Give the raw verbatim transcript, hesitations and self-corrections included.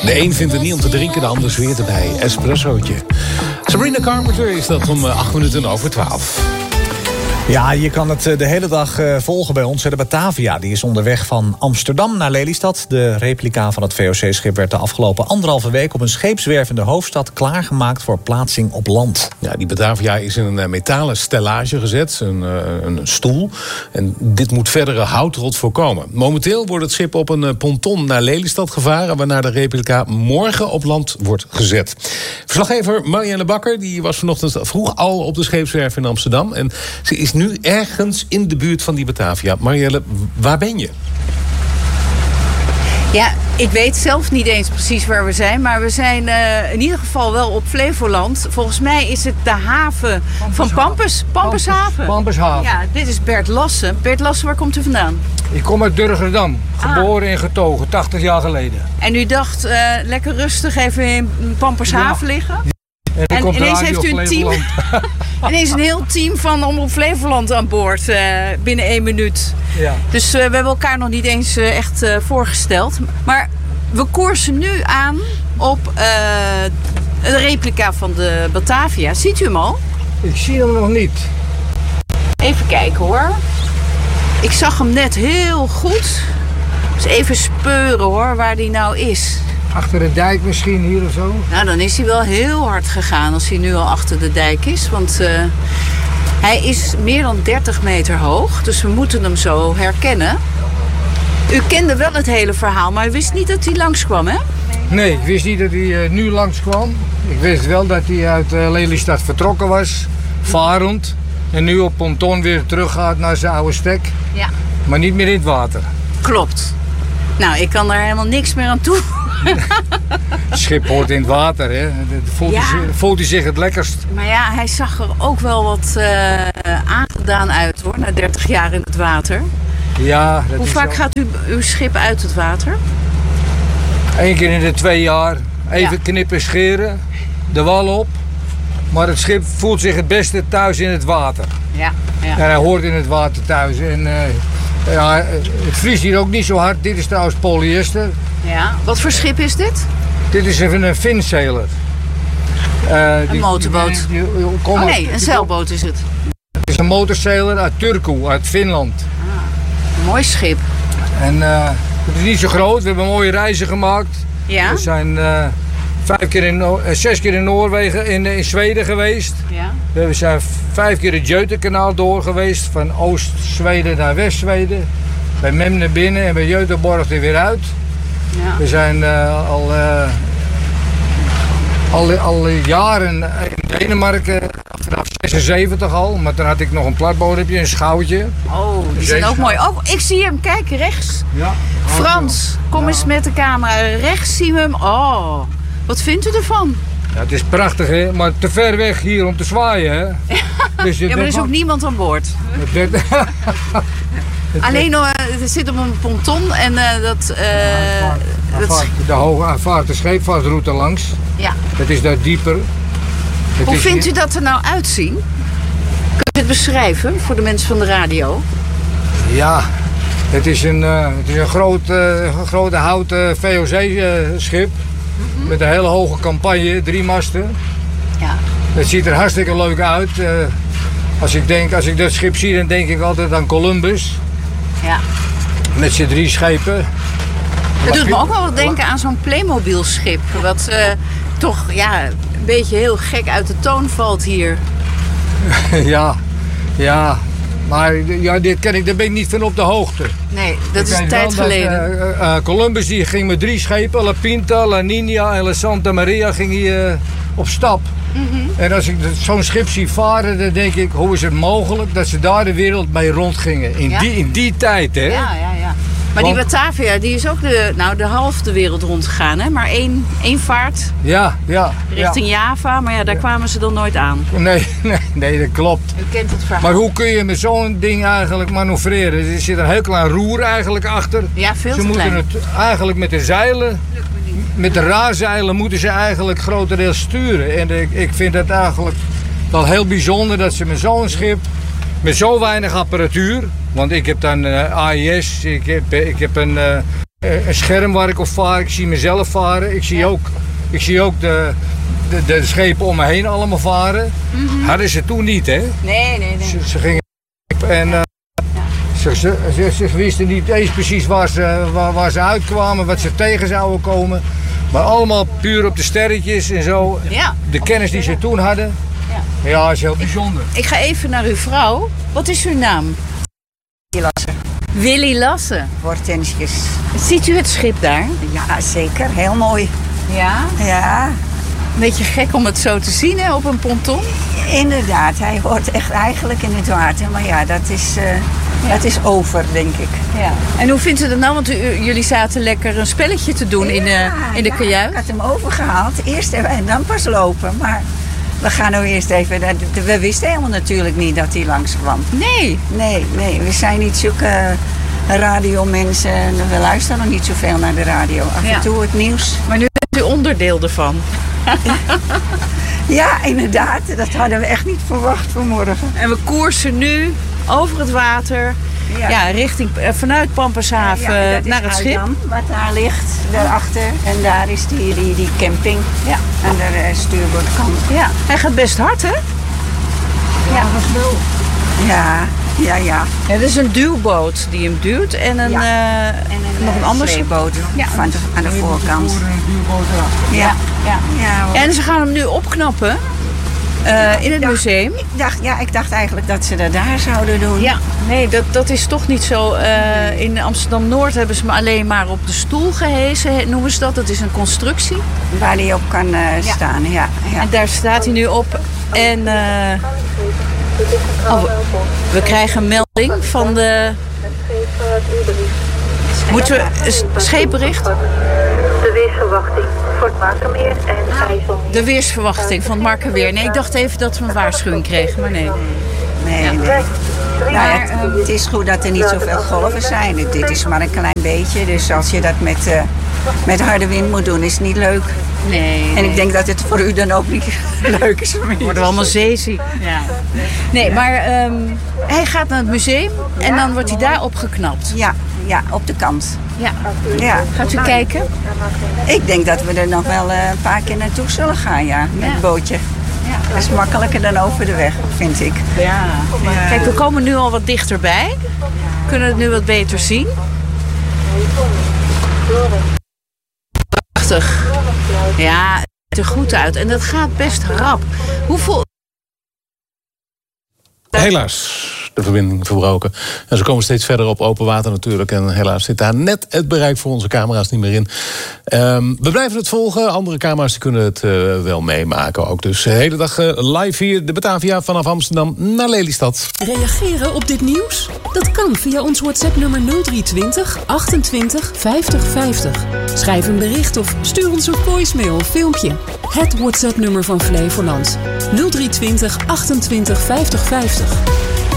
De een vindt het niet om te drinken, de ander zweert erbij. Espressootje. Sabrina Carpenter is dat om acht minuten over twaalf. Ja, je kan het de hele dag volgen bij ons. De Batavia die is onderweg van Amsterdam naar Lelystad. De replica van het V O C-schip werd de afgelopen anderhalve week op een scheepswerf in de hoofdstad klaargemaakt voor plaatsing op land. Ja, die Batavia is in een metalen stellage gezet, een, een stoel. En dit moet verdere houtrot voorkomen. Momenteel wordt het schip op een ponton naar Lelystad gevaren, waarna de replica morgen op land wordt gezet. Verslaggever Marielle Bakker die was vanochtend vroeg al op de scheepswerf in Amsterdam. En ze is nu ergens in de buurt van die Batavia. Marielle, waar ben je? Ja, ik weet zelf niet eens precies waar we zijn. Maar we zijn uh, in ieder geval wel op Flevoland. Volgens mij is het de haven van Pampus. Pampushaven. Pampushaven. Ja, dit is Bert Lassen. Bert Lassen, waar komt u vandaan? Ik kom uit Durgerdam. Geboren ah. en getogen, tachtig jaar geleden. En u dacht uh, lekker rustig even in Pampushaven ja. liggen? En, en ineens heeft u een team, ineens een heel team van Omroep Flevoland aan boord uh, binnen één minuut. Ja. Dus uh, we hebben elkaar nog niet eens uh, echt uh, voorgesteld. Maar we koersen nu aan op uh, een replica van de Batavia. Ziet u hem al? Ik zie hem nog niet. Even kijken hoor. Ik zag hem net heel goed. Dus even speuren hoor, waar die nou is. Achter de dijk misschien hier of zo? Nou, dan is hij wel heel hard gegaan als hij nu al achter de dijk is. Want uh, hij is meer dan dertig meter hoog. Dus we moeten hem zo herkennen. U kende wel het hele verhaal, maar u wist niet dat hij langskwam, hè? Nee, ik wist niet dat hij uh, nu langskwam. Ik wist wel dat hij uit uh, Lelystad vertrokken was. Varend. En nu op ponton weer teruggaat naar zijn oude stek. Ja. Maar niet meer in het water. Klopt. Nou, ik kan daar helemaal niks meer aan toe. Het schip hoort in het water, hè. Voelt, ja. hij, voelt hij zich het lekkerst. Maar ja, hij zag er ook wel wat uh, aangedaan uit, hoor, na dertig jaar in het water. Ja, dat Hoe is vaak wel... gaat u, uw schip uit het water? Eén keer in de twee jaar. Even ja. knippen, scheren, de wal op. Maar het schip voelt zich het beste thuis in het water. Ja, ja. En hij hoort in het water thuis. En uh, ja, het vriest hier ook niet zo hard. Dit is trouwens polyester. Ja. Wat voor schip is dit? Dit is even een finsailor. Uh, een die, motorboot. Die, die, die, die, oh nee, uit, een zeilboot is het. Het is een motorsailor uit Turku, uit Finland. Ah, een mooi schip. En uh, het is niet zo groot. We hebben mooie reizen gemaakt. Ja? We zijn uh, vijf keer in, uh, zes keer in Noorwegen, in, in Zweden geweest. Ja? We zijn vijf keer het Götakanaal door geweest. Van Oost-Zweden naar West-Zweden. Bij Memne binnen en bij Göteborg er weer uit. Ja. We zijn uh, al, uh, al, al jaren in Denemarken, vanaf zesenzeventig al. Maar toen had ik nog een platbodempje, een schouwtje. Oh, die zijn ook mooi. Oh, ik zie hem, kijk, rechts. Ja. Frans, kom ja. eens met de camera. Rechts zien we hem. Oh, wat vindt u ervan? Ja, het is prachtig, hè? Maar te ver weg hier om te zwaaien, hè? Dus ja, maar er is ook niemand aan boord. Alleen uh, er zit op een ponton en uh, dat... Uh, ja, dat vaart, de hoge vaart de scheepvaartroute langs. Ja. Het is daar dieper. Het Hoe is vindt hier... u dat er nou uitzien? Kunt u het beschrijven voor de mensen van de radio? Ja, het is een, uh, het is een groot, uh, grote houten V O C-schip. Mm-hmm. Met een hele hoge campagne, drie masten. Ja. Het ziet er hartstikke leuk uit. Uh, als, ik denk, als ik dat schip zie, dan denk ik altijd aan Columbus. Ja. Met z'n drie schepen. Het doet me ook wel wat denken aan zo'n Playmobil-schip. Wat uh, toch ja, een beetje heel gek uit de toon valt hier. ja, ja. Maar ja, dit ken ik, daar ben ik niet van op de hoogte. Nee, dat ik is een tijd geleden. Dat, uh, uh, Columbus die ging met drie schepen. La Pinta, La Nina en La Santa Maria ging hier uh, op stap. Mm-hmm. En als ik zo'n schip zie varen, dan denk ik, hoe is het mogelijk dat ze daar de wereld mee rondgingen? In, ja. die, in die tijd, hè? Ja, ja, ja. Maar Want, die Batavia, die is ook de, nou, de half de wereld rondgegaan, hè? Maar één, één vaart. Ja, ja. Richting ja. Java, maar ja, daar ja. kwamen ze dan nooit aan. Nee, nee, nee, dat klopt. U kent het verhaal. Maar hoe kun je met zo'n ding eigenlijk manoeuvreren? Er zit een heel klein roer eigenlijk achter. Ja, veel ze te moeten klein. Het eigenlijk met de zeilen, met de raarzeilen moeten ze eigenlijk grotendeels sturen. En ik, ik vind het eigenlijk wel heel bijzonder dat ze met zo'n schip, met zo weinig apparatuur, want ik heb dan uh, A I S, ik heb, ik heb een uh, een scherm waar ik op vaar. Ik zie mezelf varen. Ik zie ja. ook, ik zie ook de, de, de schepen om me heen allemaal varen. Mm-hmm. Hadden ze toen niet, hè? Nee, nee, nee. Ze, ze gingen en uh, ja. ze, ze, ze, ze wisten niet eens precies waar ze, waar, waar ze uitkwamen, wat ze tegen zouden komen. Maar allemaal puur op de sterretjes en zo. Ja. De kennis die ze toen hadden. Ja, ja, is heel bijzonder. Ik, ik ga even naar uw vrouw. Wat is uw naam? Willy Lassen. Willy Lassen. Hortensius. Ziet u het schip daar? Ja, zeker. Heel mooi. Ja? Ja. Een beetje gek om het zo te zien, hè, op een ponton? Inderdaad, hij hoort echt eigenlijk in het water. Maar ja, dat is, uh, ja. dat is over, denk ik. Ja. En hoe vindt u dat nou? Want u, jullie zaten lekker een spelletje te doen ja, in de, in de ja, kajuit. Ik had hem overgehaald. Eerst en dan pas lopen. Maar we gaan nou eerst even... We wisten helemaal natuurlijk niet dat hij langs kwam. Nee? Nee, nee. We zijn niet zulke radiomensen. We luisteren nog niet zoveel naar de radio. Af en ja. toe het nieuws. Maar nu bent u onderdeel ervan. Ja, inderdaad. Dat hadden we echt niet verwacht vanmorgen. En we koersen nu over het water... Ja, ja richting, vanuit Pampashaven ja, ja, naar het schip. Uitdam, wat daar ligt, daarachter. En daar is die, die, die camping. Ja. Aan de stuurboordkant. Ja. Hij gaat best hard, hè? Ja, ja, ja, ja. Ja, er is een duwboot die hem duwt en een, ja. uh, en een nog een andere sleepboot ja. aan, de, aan de voorkant. Ja. Ja. Ja. Ja, en ze gaan hem nu opknappen. Uh, in het dacht, museum. Ik dacht, ja, ik dacht eigenlijk dat ze dat daar zouden doen. Ja, nee, dat, dat is toch niet zo. Uh, in Amsterdam-Noord hebben ze hem alleen maar op de stoel gehesen, noemen ze dat. Dat is een constructie. Waar hij op kan uh, ja. staan, ja, ja. En daar staat hij nu op. En uh, oh, we, we krijgen een melding van de... Moeten we een scheepbericht? De weersverwachting voor het Markermeer en IJssel. De weersverwachting van het Markermeer. Nee, ik dacht even dat we een waarschuwing kregen, maar nee. Nee, ja. nee. Nou, ja, het, het is goed dat er niet zoveel golven zijn. Dit is maar een klein beetje. Dus als je dat met, uh, met harde wind moet doen, is het niet leuk. Nee. En ik denk dat het voor u dan ook niet leuk is. We worden allemaal zeeziek. Ja. Nee, maar um, hij gaat naar het museum en dan wordt hij daar opgeknapt. Ja, ja, op de kant. Ja. Ja. Gaat u kijken? Ik denk dat we er nog wel uh, een paar keer naartoe zullen gaan, ja, met ja. het bootje. Ja. Dat is makkelijker dan over de weg, vind ik. Ja. Ja. Kijk, we komen nu al wat dichterbij. We kunnen het nu wat beter zien. Prachtig. Ja, het ziet er goed uit. En dat gaat best rap. Hoeveel... Helaas, de verbinding verbroken. En ze komen steeds verder op open water natuurlijk. En helaas zit daar net het bereik voor onze camera's niet meer in. Um, we blijven het volgen. Andere camera's kunnen het uh, wel meemaken ook. Dus de hele dag uh, live hier de Batavia vanaf Amsterdam naar Lelystad. Reageren op dit nieuws? Dat kan via ons WhatsApp-nummer nul drie twintig achtentwintig vijftig vijftig. Schrijf een bericht of stuur ons een voicemail of filmpje. Het WhatsApp-nummer van Flevoland. nul drie twintig achtentwintig vijftig vijftig.